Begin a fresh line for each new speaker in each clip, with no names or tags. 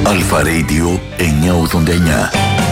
Αλφα Radio 989.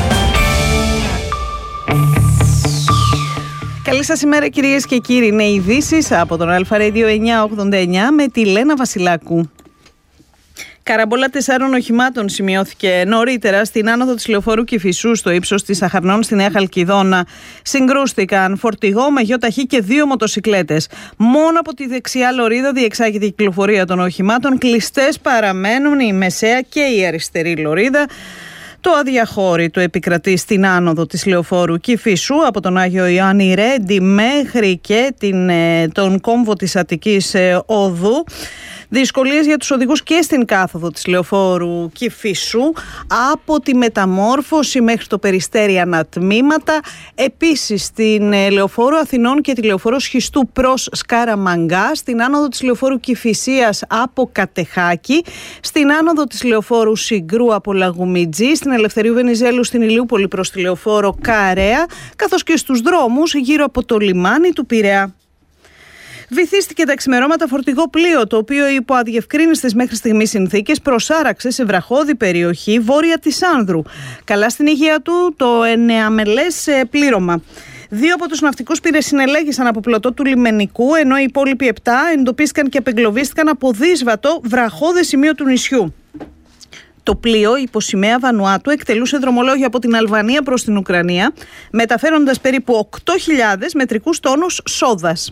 Καλή σας ημέρα κυρίες και κύριοι. Είναι ειδήσεις από τον Αλφα Radio 989 με τη Λένα Βασιλάκου. Καραμπόλα 4 οχημάτων σημειώθηκε νωρίτερα στην άνοδο της λεωφόρου Κηφισού στο ύψος της Αχαρνών στη Νέα Χαλκιδόνα. Συγκρούστηκαν φορτηγό με γεωταχή και 2 μοτοσικλέτες. Μόνο από τη δεξιά λωρίδα διεξάγεται η κυκλοφορία των οχημάτων. Κλειστές παραμένουν η μεσαία και η αριστερή λωρίδα. Το αδιαχώρητο επικρατεί στην άνοδο της λεωφόρου Κηφισού από τον Άγιο Ιωάννη Ρέντι μέχρι και τον κόμβο της Αττικής Οδού. Δυσκολίες για τους οδηγούς και στην κάθοδο της λεωφόρου Κηφισού από τη Μεταμόρφωση μέχρι το Περιστέρι ανατμήματα. Επίσης στην λεωφόρο Αθηνών και τη λεωφόρο Σχιστού προς Σκαραμαγκά, στην άνοδο της λεωφόρου Κηφισίας από Κατεχάκη, στην άνοδο της λεωφόρου Συγκρού από Λαγουμιτζή, στην Ελευθερίου Βενιζέλου στην Ηλιούπολη προς τη λεωφόρο Καρέα, καθώς και στους δρόμους γύρω από το λιμάνι του Πειραιά. Βυθίστηκε τα ξημερώματα φορτηγό πλοίο, το οποίο υπό αδιευκρίνιστες μέχρι στιγμής συνθήκες προσάραξε σε βραχώδη περιοχή βόρεια της Άνδρου. Καλά στην υγεία του το 9μελές πλήρωμα. 2 από τους ναυτικούς πυρεσυνελέγησαν από πλωτό του λιμενικού, ενώ οι υπόλοιποι 7 εντοπίστηκαν και απεγκλωβίστηκαν από δύσβατο βραχώδες σημείο του νησιού. Το πλοίο υπό σημαία Βανουάτου εκτελούσε δρομολόγιο από την Αλβανία προς την Ουκρανία, μεταφέροντας περίπου 8.000 μετρικούς τόνους σόδας.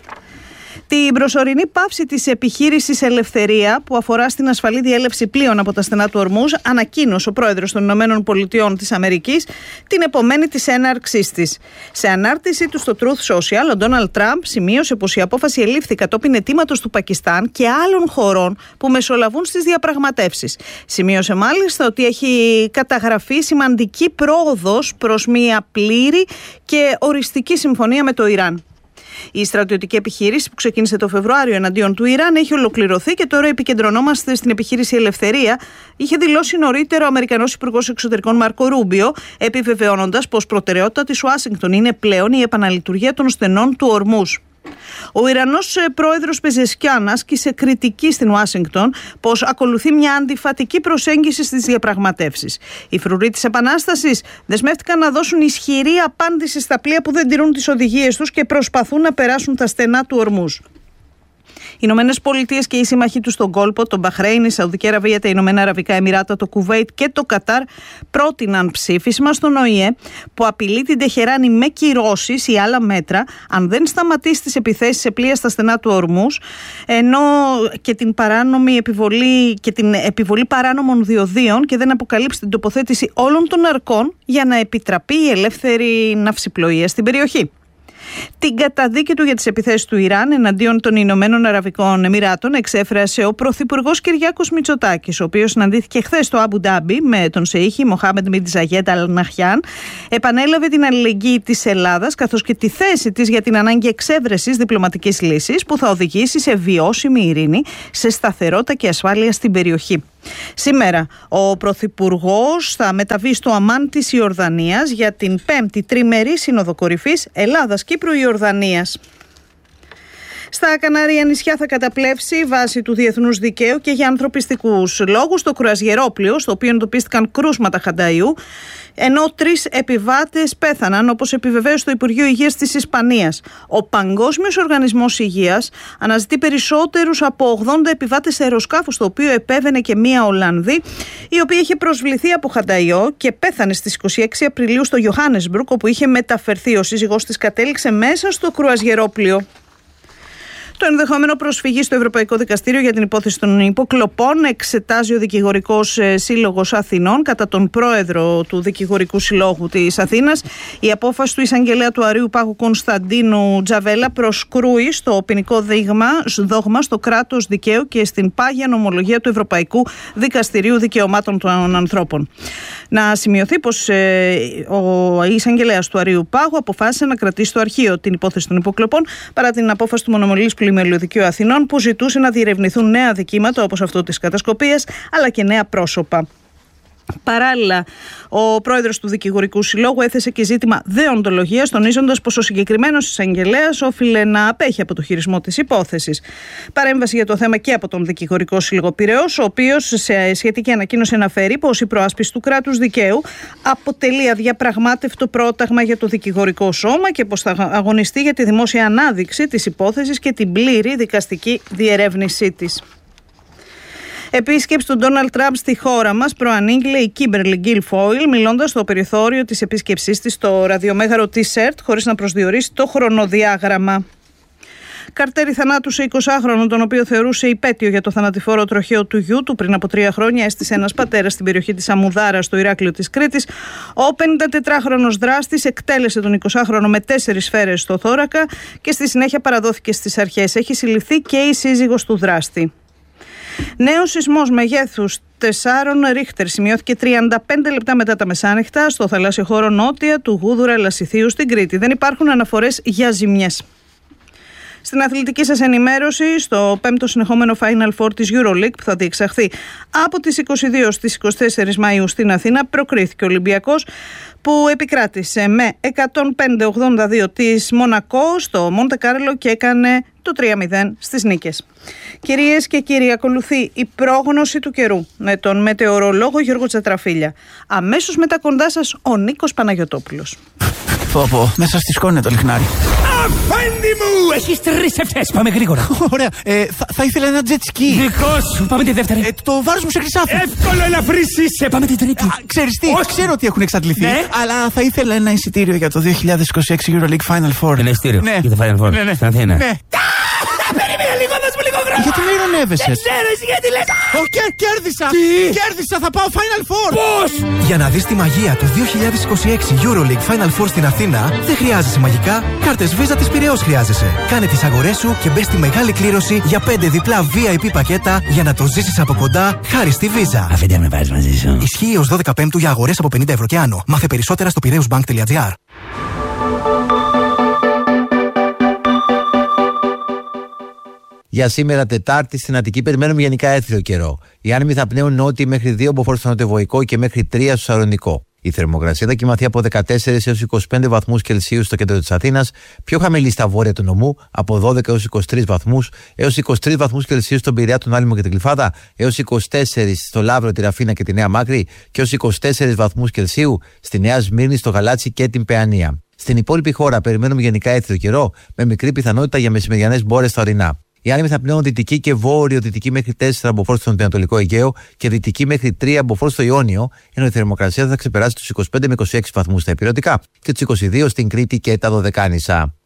Την προσωρινή πάυση της επιχείρησης Ελευθερία, που αφορά στην ασφαλή διέλευση πλοίων από τα στενά του Ορμούζ, ανακοίνωσε ο πρόεδρος των ΗΠΑ της Αμερικής την επομένη της έναρξής της. Σε ανάρτησή του στο Truth Social, ο Ντόναλντ Τραμπ σημείωσε πως η απόφαση ελήφθη κατόπιν αιτήματος του Πακιστάν και άλλων χωρών που μεσολαβούν στις διαπραγματεύσεις. Σημείωσε μάλιστα ότι έχει καταγραφεί σημαντική πρόοδος προς μια πλήρη και οριστική συμφωνία με το Ιράν. Η στρατιωτική επιχείρηση που ξεκίνησε το Φεβρουάριο εναντίον του Ιράν έχει ολοκληρωθεί και τώρα επικεντρωνόμαστε στην επιχείρηση Ελευθερία, είχε δηλώσει νωρίτερα ο Αμερικανός Υπουργός Εξωτερικών Μάρκο Ρούμπιο, επιβεβαιώνοντας πως προτεραιότητα της Ουάσιγκτον είναι πλέον η επαναλειτουργία των στενών του Ορμούζ. Ο Ιρανός πρόεδρος Πεζεσκιάν άσκησε κριτική στην Ουάσιγκτον πως ακολουθεί μια αντιφατική προσέγγιση στις διαπραγματεύσεις. Οι φρουροί της Επανάστασης δεσμεύτηκαν να δώσουν ισχυρή απάντηση στα πλοία που δεν τηρούν τις οδηγίες τους και προσπαθούν να περάσουν τα στενά του Ορμούζ. Οι Ηνωμένες Πολιτείες και οι σύμμαχοι τους στον κόλπο, το Μπαχρέιν, η Σαουδική Αραβία, τα Ηνωμένα Αραβικά Εμιράτα, το Κουβέιτ και το Κατάρ πρότειναν ψήφισμα στον ΟΗΕ που απειλεί την Τεχεράνη με κυρώσεις ή άλλα μέτρα αν δεν σταματήσει τις επιθέσεις σε πλοία στα στενά του Ορμούζ, ενώ και την επιβολή παράνομων διοδίων και δεν αποκαλύψει την τοποθέτηση όλων των αρκών για να επιτραπεί η ελεύθερη ναυσιπλοεία στην περιοχή. Την καταδίκη του για τις επιθέσεις του Ιράν εναντίον των Ηνωμένων Αραβικών Εμιράτων εξέφρασε ο Πρωθυπουργός Κυριάκος Μητσοτάκης, ο οποίος συναντήθηκε χθες στο Αμπου Ντάμπι με τον Σεΐχη Μοχάμεντ μπιν Ζαγέντ Αλ Ναχιάν. Επανέλαβε την αλληλεγγύη της Ελλάδας καθώς και τη θέση της για την ανάγκη εξέβρεσης διπλωματικής λύσης που θα οδηγήσει σε βιώσιμη ειρήνη, σε σταθερότητα και ασφάλεια στην περιοχή. Σήμερα ο Πρωθυπουργός θα μεταβεί στο Αμάν της Ιορδανίας για την 5η τριμερή Σύνοδο Κορυφής Ελλάδας-Κύπρου-Ιορδανίας. Στα Κανάρια νησιά θα καταπλέψει βάσει του διεθνούς δικαίου και για ανθρωπιστικούς λόγους το κρουαζιερόπλοιο, στο οποίο εντοπίστηκαν κρούσματα χανταϊού, ενώ 3 επιβάτες πέθαναν, όπως επιβεβαίωσε το Υπουργείο Υγείας της Ισπανίας. Ο Παγκόσμιος Οργανισμός Υγείας αναζητεί περισσότερους από 80 επιβάτες σε αεροσκάφος, το οποίο επέβαινε και μία Ολλανδή, η οποία είχε προσβληθεί από χανταϊό και πέθανε στις 26 Απριλίου στο Johannesburg, όπου είχε μεταφερθεί. Ο σύζυγός της κατέληξε μέσα στο κρουαζιερόπλοιο. Το ενδεχόμενο προσφυγή στο Ευρωπαϊκό Δικαστήριο για την υπόθεση των υποκλοπών εξετάζει ο Δικηγορικός Σύλλογος Αθηνών κατά τον πρόεδρο του Δικηγορικού Συλλόγου της Αθήνας. Η απόφαση του εισαγγελέα του Αρείου Πάγου Κωνσταντίνου Τζαβέλα προσκρούει στο ποινικό δόγμα, στο κράτος δικαίου και στην πάγια νομολογία του Ευρωπαϊκού Δικαστηρίου Δικαιωμάτων των Ανθρώπων. Να σημειωθεί πως ο εισαγγελέας του Αρείου Πάγου αποφάσισε να κρατήσει στο αρχείο την υπόθεση των υποκλοπών παρά την απόφαση του Μονομολής Πλημελιωδικαίου Αθηνών που ζητούσε να διερευνηθούν νέα δικήματα όπως αυτό της κατασκοπίας αλλά και νέα πρόσωπα. Παράλληλα, ο πρόεδρος του Δικηγορικού Συλλόγου έθεσε και ζήτημα δεοντολογίας, τονίζοντας πως ο συγκεκριμένος εισαγγελέας όφιλε να απέχει από το χειρισμό της υπόθεσης. Παρέμβαση για το θέμα και από τον Δικηγορικό Σύλλογο Πειραιώς, ο οποίος σε σχετική ανακοίνωση αναφέρει πως η προάσπιση του κράτους δικαίου αποτελεί αδιαπραγμάτευτο πρόταγμα για το δικηγορικό σώμα και πως θα αγωνιστεί για τη δημόσια ανάδειξη της υπόθεσης και την πλήρη δικαστική διερεύνησή της. Επίσκεψη του Ντόναλντ Τραμπ στη χώρα μας προανήγγειλε η Κίμπερλι Γκίλφόιλ, μιλώντας στο περιθώριο της επίσκεψής της στο ραδιομέγαρο T-Shirt, χωρίς να προσδιορίσει το χρονοδιάγραμμα. Καρτέρι θανάτου σε 20χρονο, τον οποίο θεωρούσε υπέτειο για το θανατηφόρο τροχαίο του γιού του πριν από 3 χρόνια, έστησε ένας πατέρας στην περιοχή της Αμουδάρα, στο Ηράκλειο της Κρήτης. Ο 54χρονος δράστης εκτέλεσε τον 20χρονο με 4 σφαίρες στο θώρακα και στη συνέχεια παραδόθηκε στις αρχές. Έχει συλληφθεί και η σύζυγος του δράστη. Νέος σεισμός μεγέθους 4 Ρίχτερ σημειώθηκε 35 λεπτά μετά τα μεσάνυχτα στο θαλάσσιο χώρο νότια του Γούδουρα Λασιθίου στην Κρήτη. Δεν υπάρχουν αναφορές για ζημιές. Στην αθλητική σας ενημέρωση, στο 5ο συνεχόμενο Final Four της EuroLeague που θα διεξαχθεί από τις 22 στις 24 Μαΐου στην Αθήνα, προκρίθηκε ο Ολυμπιακός, που επικράτησε με 105-82 της Μονακό στο Μοντε Κάρλο και έκανε το 3-0 στις νίκες. Κυρίες και κύριοι, ακολουθεί η πρόγνωση του καιρού με τον μετεωρολόγο Γιώργο Τσατραφίλια. Αμέσως μετά κοντά σας ο Νίκος Παναγιωτόπουλος.
Πω, μέσα στη σκόνη το λιχνάρι.
Αφέντη μου! Έχεις 3 ευτές, πάμε γρήγορα.
Ωραία, θα ήθελα ένα jet ski.
Δικό σου, πάμε τη δεύτερη.
Το βάρος μου σε χρυσάφι.
Εύκολο ελαφρύς είσαι, πάμε την τρίτη.
Ξέρεις τι, ξέρω ότι έχουν εξαντληθεί,
ναι,
αλλά θα ήθελα ένα εισιτήριο για το 2026 EuroLeague Final Four.
Ένα εισιτήριο,
ναι,
για το Final Four,
ναι,
στην Αθήνα.
Ναι.
Περίμενε λίγο, δώσ' μου λίγο χρόνο.
Γιατί με ειρωνεύεσαι?
Δεν ξέρω εσύ γιατί λες.
Κέρδισα!
Τι?
Κέρδισα, θα πάω Final Four!
Πώς?
Για να δεις τη μαγεία του 2026 EuroLeague Final Four στην Αθήνα, δεν χρειάζεσαι μαγικά, κάρτες Visa της Πειραιώς χρειάζεσαι. Κάνε τις αγορές σου και μπες στη μεγάλη κλήρωση για 5 διπλά VIP πακέτα για να το ζήσεις από κοντά χάρη στη Visa.
Αφέντη, με βάζεις μαζί σου.
Ισχύει ως 12 Πέμπτου για αγορές από 50 ευρώ και άνω. Μάθε περισσότερα στο piraeusbank.gr.
Για σήμερα Τετάρτη στην Αττική περιμένουμε γενικά έθριο καιρό. Οι άνεμοι θα πνέουν νότιοι μέχρι 2 μποφόρ στο νοτιοβοϊκό και μέχρι 3 στο Σαλονικό. Η θερμοκρασία θα κοιμαθεί από 14 έως 25 βαθμούς Κελσίου στο κέντρο της Αθήνας, πιο χαμηλή στα βόρεια του νομού από 12 έως 23 βαθμούς, έως 23 βαθμούς Κελσίου στον Πειραιά, τον Άλυμο και την Γλυφάδα, έως 24 στο Λαύρο, τη Ραφίνα και τη Νέα Μάκρη και έως 24 βαθμούς Κελσίου στη Νέα Σμύρνη, στο Γαλάτσι και την Παιανία. Στην υπόλοιπη χώρα περιμένουμε γενικά έθριο καιρό με μικρή πιθανότητα για μεσημεριανές μπόρες στα ορεινά. Οι άνεμοι θα πνέουν δυτική και βόρειο-δυτική μέχρι 4 μποφόρ στο νοτιοανατολικό Αιγαίο και δυτική μέχρι 3 μποφόρ στο Ιόνιο, ενώ η θερμοκρασία θα ξεπεράσει τους 25 με 26 βαθμούς στα υπηρετικά και τους 22 στην Κρήτη και τα Δωδεκάνησα.